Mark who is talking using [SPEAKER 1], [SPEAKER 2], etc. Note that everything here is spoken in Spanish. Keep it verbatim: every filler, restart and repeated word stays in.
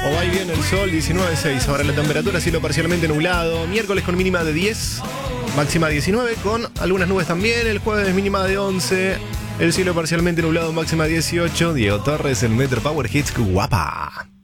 [SPEAKER 1] O va y viene el sol, diecinueve seis. Ahora la temperatura, cielo parcialmente nublado. Miércoles con mínima de diez, máxima diecinueve, con algunas nubes también. El jueves mínima de once. El cielo parcialmente nublado, máxima dieciocho. Diego Torres, el Metro Power Hits, guapa.